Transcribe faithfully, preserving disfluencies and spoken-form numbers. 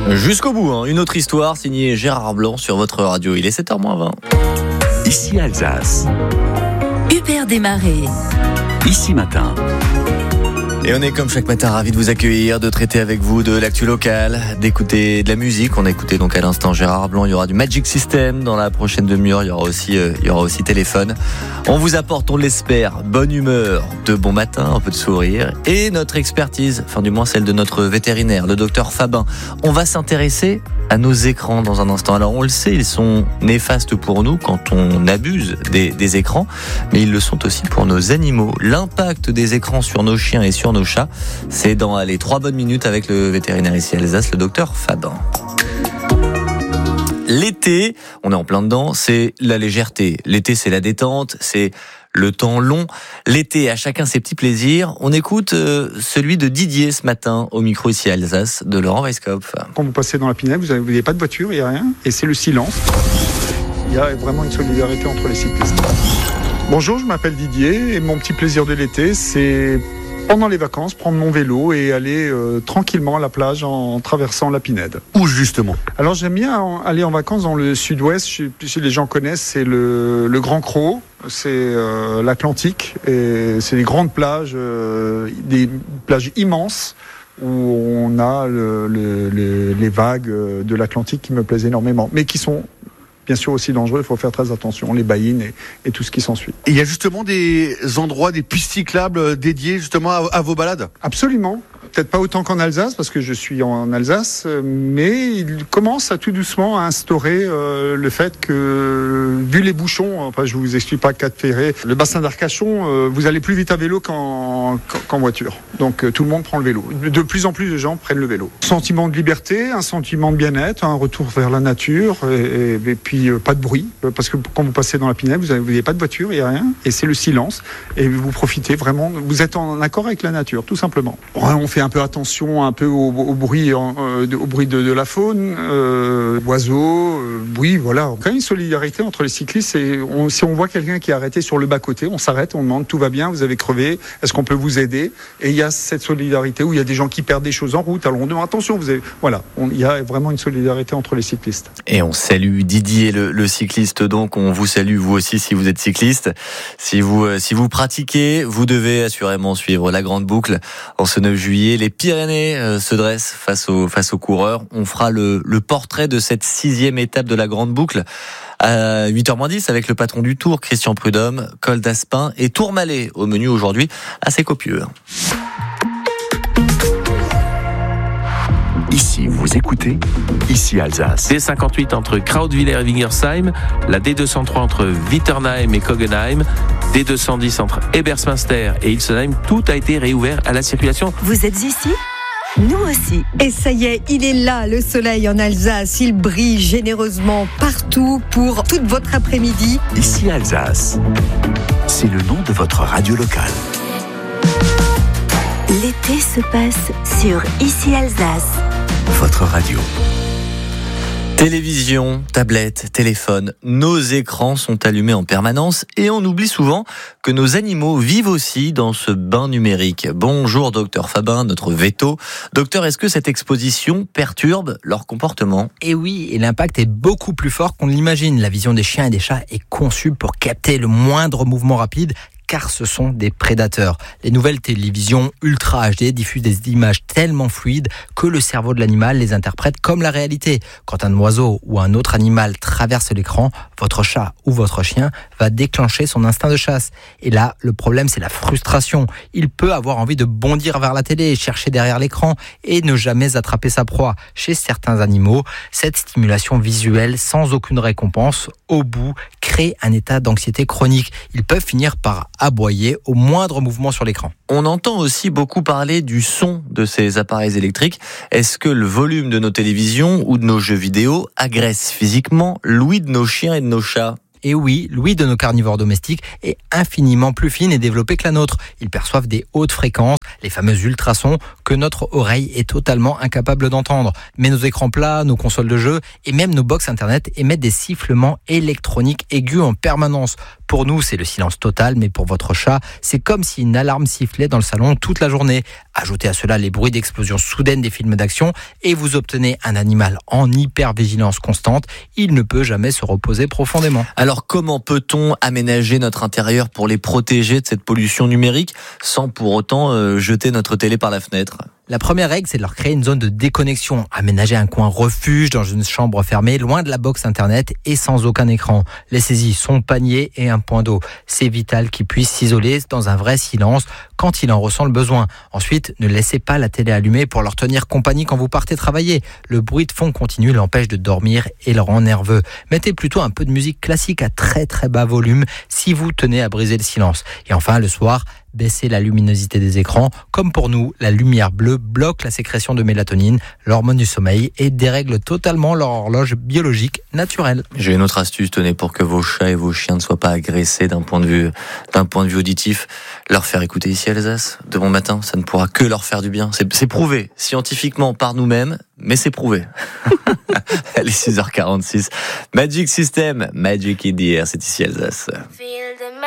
Jusqu'au bout, hein. Une autre histoire signée Gérard Blanc sur votre radio. Il est sept heures moins vingt. Ici Alsace. Hubert Desmarais. Ici Matin. Et on est comme chaque matin ravis de vous accueillir, de traiter avec vous de l'actu locale, d'écouter de la musique. On a écouté donc à l'instant Gérard Blanc. Il y aura du Magic System dans la prochaine demi-heure. Il y aura aussi, euh, il y aura aussi téléphone. On vous apporte, on l'espère, bonne humeur, de bon matin, un peu de sourire et notre expertise, enfin du moins celle de notre vétérinaire, le docteur Fabin. On va s'intéresser à nos écrans dans un instant. Alors on le sait, ils sont néfastes pour nous quand on abuse des, des écrans, mais ils le sont aussi pour nos animaux. L'impact des écrans sur nos chiens et sur nos chats, c'est dans allez, trois bonnes minutes avec le vétérinaire ici à Alsace, le docteur Fabin. L'été, on est en plein dedans, c'est la légèreté. L'été, c'est la détente, c'est le temps long. L'été, à chacun ses petits plaisirs. On écoute euh, celui de Didier ce matin au micro ici à Alsace de Laurent Weisskopf. Quand vous passez dans la Pinède, vous n'avez pas de voiture, il n'y a rien, et c'est le silence. Il y a vraiment une solidarité entre les cyclistes. Bonjour, je m'appelle Didier et mon petit plaisir de l'été, c'est pendant les vacances, prendre mon vélo et aller euh, tranquillement à la plage en, en traversant la Pinède. Où justement ? Alors j'aime bien en, aller en vacances dans le sud-ouest, je, si les gens connaissent, c'est le, le Grand Cros, c'est euh, l'Atlantique, et c'est des grandes plages, euh, des plages immenses, où on a le, le, le, les vagues de l'Atlantique qui me plaisent énormément, mais qui sont bien sûr aussi dangereux, il faut faire très attention, les baïnes et, et tout ce qui s'ensuit. Et il y a justement des endroits, des pistes cyclables dédiées justement à, à vos balades ? Absolument. Peut-être pas autant qu'en Alsace, parce que je suis en Alsace, mais il commence à tout doucement à instaurer euh, le fait que, vu les bouchons, enfin je vous explique pas Cap Ferré, le bassin d'Arcachon, euh, vous allez plus vite à vélo qu'en, qu'en voiture. Donc euh, tout le monde prend le vélo. De plus en plus de gens prennent le vélo. Sentiment de liberté, un sentiment de bien-être, un retour vers la nature, et, et, et puis euh, pas de bruit, parce que quand vous passez dans la Pinède, vous n'avez pas de voiture, il n'y a rien, et c'est le silence, et vous profitez vraiment, vous êtes en accord avec la nature, tout simplement. On fait un peu attention un peu au, au bruit, euh, au bruit de, de la faune, euh, oiseaux, euh, oui, voilà. Quand même une solidarité entre les cyclistes. Et on, si on voit quelqu'un qui est arrêté sur le bas côté, on s'arrête, on demande tout va bien, vous avez crevé, est-ce qu'on peut vous aider ? Et il y a cette solidarité où il y a des gens qui perdent des choses en route. Alors on demande attention, vous avez, voilà, on, il y a vraiment une solidarité entre les cyclistes. Et on salue Didier, le, le cycliste. Donc on vous salue vous aussi si vous êtes cycliste. Si vous euh, si vous pratiquez, vous devez assurément suivre la grande boucle en ce neuf juillet. Les Pyrénées euh, se dressent face aux, face aux coureurs. On fera le, le portrait de cette sixième étape de la grande boucle à huit heures moins dix avec le patron du Tour, Christian Prudhomme, col d'Aspin et Tourmalet au menu aujourd'hui, assez copieux. Ici, vous écoutez Ici Alsace. D cinquante-huit entre Krautwiller et Wingersheim, la D deux cent trois entre Witternheim et Kogenheim, D deux cent dix entre Ebersmünster et Ilsenheim, tout a été réouvert à la circulation. Vous êtes ici ? Nous aussi. Et ça y est, il est là, le soleil en Alsace. Il brille généreusement partout pour toute votre après-midi. Ici Alsace. C'est le nom de votre radio locale. L'été se passe sur Ici Alsace. Votre radio. Télévision, tablette, téléphone, nos écrans sont allumés en permanence et on oublie souvent que nos animaux vivent aussi dans ce bain numérique. Bonjour docteur Fabin, notre véto. Docteur, est-ce que cette exposition perturbe leur comportement ? Et oui, et l'impact est beaucoup plus fort qu'on l'imagine. La vision des chiens et des chats est conçue pour capter le moindre mouvement rapide, car ce sont des prédateurs. Les nouvelles télévisions Ultra H D diffusent des images tellement fluides que le cerveau de l'animal les interprète comme la réalité. Quand un oiseau ou un autre animal traverse l'écran, votre chat ou votre chien va déclencher son instinct de chasse. Et là, le problème, c'est la frustration. Il peut avoir envie de bondir vers la télé, chercher derrière l'écran et ne jamais attraper sa proie. Chez certains animaux, cette stimulation visuelle sans aucune récompense, au bout, crée un état d'anxiété chronique. Ils peuvent finir par aboyer au moindre mouvement sur l'écran. On entend aussi beaucoup parler du son de ces appareils électriques. Est-ce que le volume de nos télévisions ou de nos jeux vidéo agresse physiquement l'ouïe de nos chiens et de nos chats ? Et oui, l'ouïe de nos carnivores domestiques est infiniment plus fine et développée que la nôtre. Ils perçoivent des hautes fréquences, les fameux ultrasons, que notre oreille est totalement incapable d'entendre. Mais nos écrans plats, nos consoles de jeux et même nos box internet émettent des sifflements électroniques aigus en permanence. Pour nous, c'est le silence total, mais pour votre chat, c'est comme si une alarme sifflait dans le salon toute la journée. Ajoutez à cela les bruits d'explosion soudaine des films d'action et vous obtenez un animal en hypervigilance constante. Il ne peut jamais se reposer profondément. Alors comment peut-on aménager notre intérieur pour les protéger de cette pollution numérique sans pour autant euh, jeter notre télé par la fenêtre ? La première règle, c'est de leur créer une zone de déconnexion. Aménager un coin refuge dans une chambre fermée, loin de la box internet et sans aucun écran. Laissez-y son panier et un point d'eau. C'est vital qu'ils puissent s'isoler dans un vrai silence quand il en ressent le besoin. Ensuite, ne laissez pas la télé allumée pour leur tenir compagnie quand vous partez travailler. Le bruit de fond continu l'empêche de dormir et le rend nerveux. Mettez plutôt un peu de musique classique à très très bas volume si vous tenez à briser le silence. Et enfin, le soir, baissez la luminosité des écrans. Comme pour nous, la lumière bleue bloque la sécrétion de mélatonine, l'hormone du sommeil, et dérègle totalement leur horloge biologique naturelle. J'ai une autre astuce, tenez, pour que vos chats et vos chiens ne soient pas agressés d'un point de vue, d'un point de vue auditif. Leur faire écouter Ici Alsace de bon matin, ça ne pourra que leur faire du bien. C'est, c'est prouvé scientifiquement par nous-mêmes, mais c'est prouvé. Elle est six heures quarante-six. Magic System, Magic in the Air, c'est Ici Alsace.